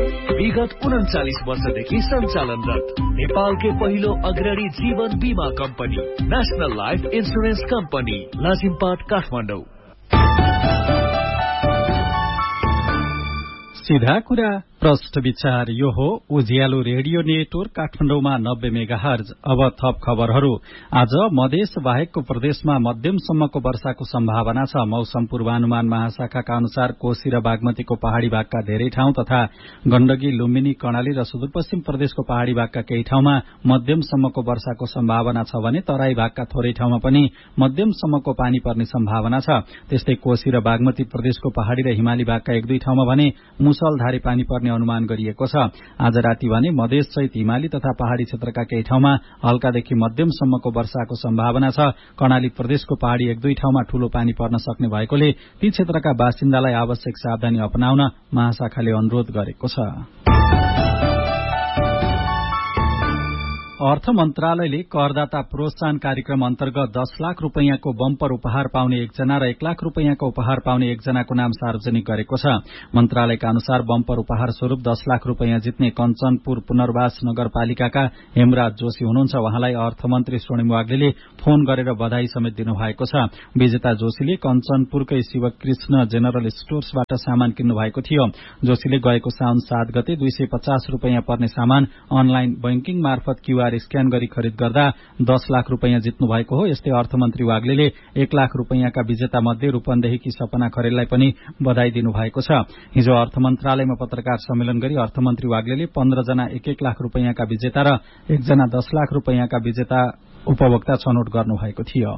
विगत 39 वर्षदेखि सञ्चालनरत नेपालकै पहिलो अग्रणी जीवन बीमा company national life insurance company Lazimpat Kathmandu. सीधा कुरा प्रष्ट विचार, यो हो उज्यालो रेडियो नेटवर्क काठमाडौँमा 90 मेगाहर्ज। अब थप खबरहरू। आज मधेस बाहेकको प्रदेशमा मध्यमसम्मको वर्षाको सम्भावना छ। मौसम पूर्वानुमान महाशाखाका अनुसार कोशी र बागमतीको पहाड़ी भागका धेरै ठाउँ तथा गण्डकी, लुम्बिनी, कर्णाली र सुदूरपश्चिम प्रदेशको पहाड़ी भागका केही ठाउँमा मध्यमसम्मको वर्षाको सम्भावना छ भने तराई भागका थोरै ठाउँमा पनि मध्यमसम्मको पानी पर्ने सम्भावना छ। त्यस्तै कोशी र बागमती प्रदेशको पहाड़ी र हिमाली भागका एक दुई ठाउँमा भने मुसलधारे पानी पर्ने अनुमान गरिएको छ। आज राति भने मधेस सहित हिमाली तथा पहाड़ी क्षेत्रका केही ठाउँमा हल्कादेखि मध्यमसम्मको वर्षाको सम्भावना छ। कर्णाली प्रदेशको पहाड़ी एक दुई ठाउँमा ठूलो पानी पर्न सक्ने भएकोले ती क्षेत्रका बासिन्दालाई आवश्यक सावधानी अपनाउन महाशाखाले अनुरोध गरेको छ। अर्थ मन्त्रालयले करदाता प्रोत्साहन कार्यक्रम अन्तर्गत 10 लाख रूपैयाँको बम्पर उपहार पाउने एकजना र 1 लाख रूपैयाँको उपहार पाउने एकजनाको नाम सार्वजनिक गरेको छ। मन्त्रालयका अनुसार बम्पर उपहार स्वरूप 10 लाख रूपैयाँ जित्ने कञ्चनपुर पुनर्वास नगरपालिकाका हेमराज जोशी हुनुहुन्छ। उहाँलाई अर्थमन्त्री स्वर्णिम वाग्लेले फोन गरेर बधाई समेत दिनुभएको छ। विजेता जोशीले कञ्चनपुरकै शिवकृष्ण जेनरल स्टोर्सबाट सामान किन्नु भएको थियो। जोशीले गएको साउन 7 गते 250 रूपैयाँ पर्ने सामान अनलाइन बैंकिङ मार्फत क्यूआर स्क्यान गरी खरिद गर्दा 10 लाख रूपैयाँ जित्नु भएको हो। यस्तै अर्थमन्त्री वाग्लेले 1 लाख रूपैयाँका विजेता मध्ये रूपन्देहीकी सपना खरेललाई पनि बधाई दिनुभएको छ। हिजो अर्थ मन्त्रालयमा पत्रकार सम्मेलन गरी अर्थमन्त्री वाग्लेले 15 जना 1-1 लाख रूपैयाँका विजेता र एकजना 10 लाख रूपैयाँका विजेता उपभोक्ता छनौट गर्नुभएको थियो।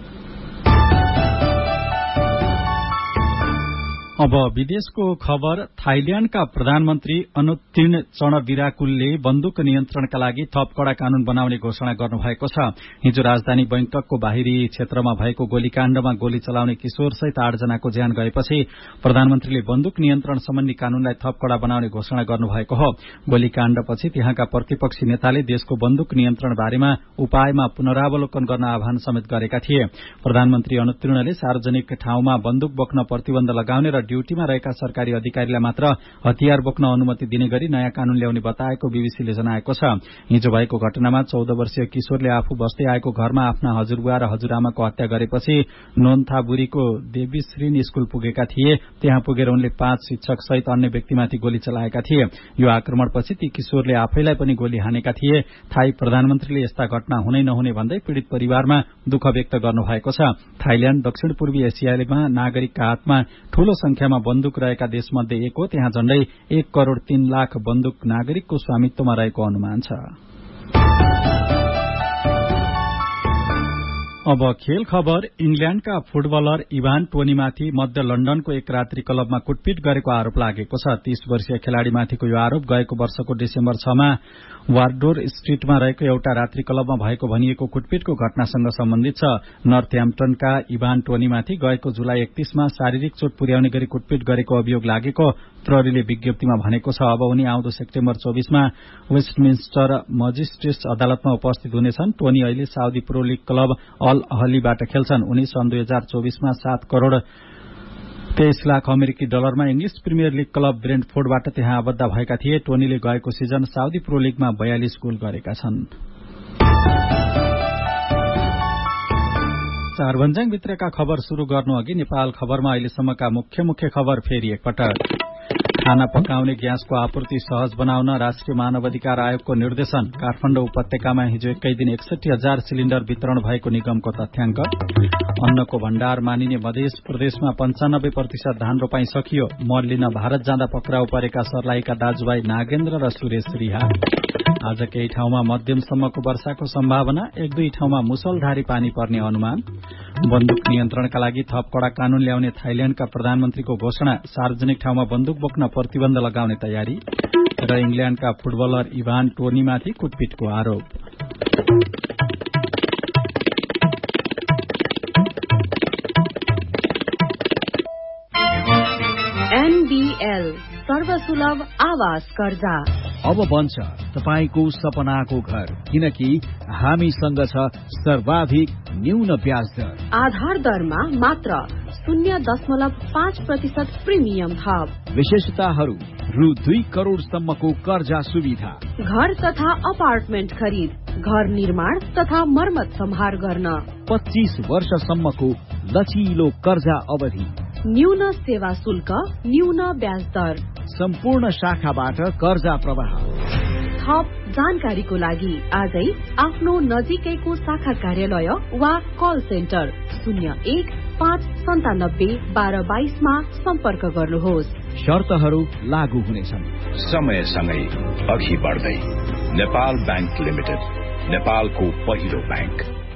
अब विदेशको खबर। थाइल्याण्डका प्रधानमन्त्री अनुतिन चणविराकुलले बन्दुक नियन्त्रणका लागि थप कड़ा कानून बनाउने घोषणा गर्नुभएको छ। हिजो राजधानी बैंककको बाहिरी क्षेत्रमा भएको गोलीकाण्डमा गोली चलाउने किशोर सहित 8 जनाको ज्यान गएपछि प्रधानमन्त्रीले बन्दुक नियन्त्रण सम्बन्धी कानूनलाई थप कड़ा बनाउने घोषणा गर्नुभएको हो। गोलीकाण्डपछि त्यहाँका प्रतिपक्षी नेताले देशको बन्दुक नियन्त्रण बारेमा उपायमा पुनरावलोकन गर्न आह्वान समेत गरेका थिए। प्रधानमन्त्री अनुतिनले सार्वजनिक ठाउँमा बन्दुक बोक्न प्रतिबन्ध लगाउने र ड्यूटीमा रहेका सरकारी अधिकारीलाई मात्र हतियार बोक्न अनुमति दिने गरी नयाँ कानून ल्याउने बताएको बीबीसीले जनाएको छ। हिजो भएको घटनामा 14 वर्षीय किशोरले आफू बस्दै आएको घरमा आफ्ना हजुरबुवा र हजुरआमाको हत्या गरेपछि नोन्थाबुरीको देवीश्रीन स्कूल पुगेका थिए। त्यहाँ पुगेर उनले 5 शिक्षक सहित अन्य व्यक्तिमाथि गोली चलाएका थिए। यो आक्रमणपछि ती किशोरले आफैलाई पनि गोली हानेका थिए। थाई प्रधानमन्त्रीले यस्ता घटना हुनै नहुने भन्दै पीड़ित परिवारमा दुःख व्यक्त गर्नुभएको छ। थाइल्याण्ड दक्षिण पूर्वी एसियामा नागरिकका हातमा ठूलो संख्यामा बन्दुक रहेका देशमध्ये एक हो। त्यहाँ झण्डै 1 करोड़ 3 लाख बन्दुक नागरिकको स्वामित्वमा रहेको अनुमान छ। अब खेल खबर। इंग्ल्याण्डका फुटबलर इभान टोनीमाथि मध्य लण्डनको एक रात्रि क्लबमा कुटपिट गरेको आरोप लागेको छ। 30 वर्षीय खेलाड़ीमाथिको यो आरोप गएको वर्षको डिसेम्बर 6 मा वार्डोर स्ट्रीटमा रहेको एउटा रात्रि क्लबमा भएको भनिएको कुटपिटको घटनासँग सम्बन्धित छ। नर्थह्याम्पटनका इभान टोनीमाथि गएको जुलाई 31 मा शारीरिक चोट पुर्याउने गरी कुटपिट गरेको अभियोग लागेको प्रहरीले विज्ञप्तिमा भनेको छ। अब उनी आउँदो सेप्टेम्बर 24 मा वेस्टमिन्स्टर मजिस्ट्रेट्स अदालतमा उपस्थित हुनेछन्। टोनी अहिले Saudi pro league club all अहलीबाट खेल्छन्। उनी सन् 2024 मा 7 करोड़ 23 लाख अमेरिकी डलरमा इंग्लिश प्रिमियर लीग क्लब ब्रेन्टफोर्डबाट त्यहाँ आबद्ध भएका थिए। टोनीले गएको सिजन साउदी प्रो लीगमा 42 गोल गरेका छन्। 4 भन्ज्याङ भित्रका खबर शुरू गर्नु अघि नेपाल खबरमा अहिलेसम्मका मुख्य खबर फेरि एकपटक। खाना पकाउने ग्यासको आपूर्ति सहज बनाउन राष्ट्रिय मानव अधिकार आयोगको निर्देशन। काठमाडौँ उपत्यकामा हिजो एकै दिन 61,000 सिलिण्डर वितरण भएको निगमको तथ्याङ्क। अन्नको भण्डार मानिने मध्य प्रदेशमा 95% धान रोपाई सकियो। मल लिन भारत जाँदा पक्राउ परेका सर्लाहीका दाजुभाइ नागेन्द्र र सुरेश रिहा। आज केही ठाउँमा मध्यमसम्मको वर्षाको सम्भावना, 1-2 ठाउँमा मुसलधारी पानी पर्ने अनुमान। बन्दुक नियन्त्रणका लागि थप कड़ा कानून ल्याउने थाइल्याण्डका प्रधानमन्त्रीको घोषणा। सार्वजनिक ठाउँमा बन्दुक बोक्न प्रतिबन्ध लगाउने तयारी र इंग्ल्याण्डका फुटबलर इभान टोनीमाथि कुटपिटको आरोप। एनबीएल सर्वसुलभ आवास कर्जा अब बन्छ तपाईको सपनाको घर, किनकि हामीसँग छ सर्वाधिक न्यून ब्याज दर। आधार दरमा मात्र 0.5% प्रिमियम थप। विशेषताहरू रु 2 करोड़ सम्मको कर्जा सुविधा। घर तथा अपार्टमेन्ट खरिद, घर निर्माण तथा मर्मत सम्हार गर्न 25 वर्षसम्मको लचिलो कर्जा अवधि। न्यून सेवा शुल्क, न्यून ब्याज दर। सम्पूर्ण शाखाबाट कर्जा प्रवाह। थप जानकारीको लागि आजै आफ्नो नजिकैको शाखा कार्यालय वा कल सेन्टर 01-597-1222 मा सम्पर्क गर्नुहोस्। शर्तहरू लागू हुनेछन्। समयसँगै अघि बढ्दै नेपाल बैंक लिमिटेड, नेपालको पहिलो बैंक।